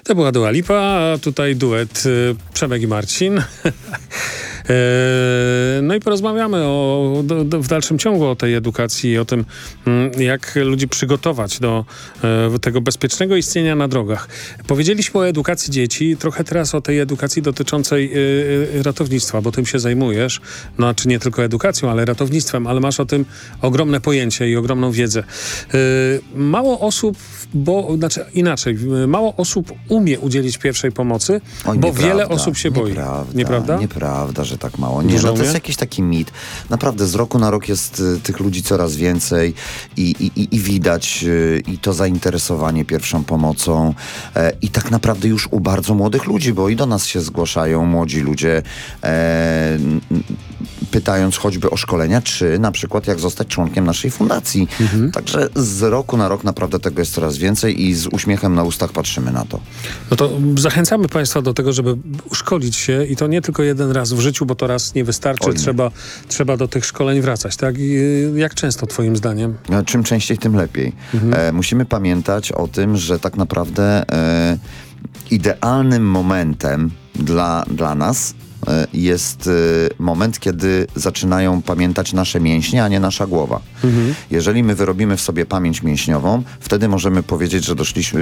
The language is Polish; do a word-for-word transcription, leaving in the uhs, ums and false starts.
To była Dua Lipa, a tutaj duet y, Przemek i Marcin. No i porozmawiamy o, do, do, w dalszym ciągu o tej edukacji i o tym, jak ludzi przygotować do e, tego bezpiecznego istnienia na drogach. Powiedzieliśmy o edukacji dzieci, trochę teraz o tej edukacji dotyczącej e, ratownictwa, bo tym się zajmujesz. No, czy nie tylko edukacją, ale ratownictwem, ale masz o tym ogromne pojęcie i ogromną wiedzę. E, mało osób, bo znaczy inaczej, mało osób umie udzielić pierwszej pomocy, Oj, bo nieprawda, wiele osób się boi. Nieprawda, Nieprawda? Nieprawda, że tak mało. Nie, Dużo no to jest umie? jakiś taki mit. Naprawdę z roku na rok jest y, tych ludzi coraz więcej i, i, i widać y, i to zainteresowanie pierwszą pomocą e, i tak naprawdę już u bardzo młodych ludzi, bo i do nas się zgłaszają młodzi ludzie e, n, pytając choćby o szkolenia, czy na przykład jak zostać członkiem naszej fundacji. Mhm. Także z roku na rok naprawdę tego jest coraz więcej i z uśmiechem na ustach patrzymy na to. No to zachęcamy Państwa do tego, żeby uszkolić się i to nie tylko jeden raz w życiu, bo to raz nie wystarczy, nie. trzeba, trzeba do tych szkoleń wracać, tak? I jak często twoim zdaniem? Czym częściej, tym lepiej. Mhm. E, musimy pamiętać o tym, że tak naprawdę e, idealnym momentem dla, dla nas e, jest e, moment, kiedy zaczynają pamiętać nasze mięśnie, a nie nasza głowa. Mhm. Jeżeli my wyrobimy w sobie pamięć mięśniową, wtedy możemy powiedzieć, że doszliśmy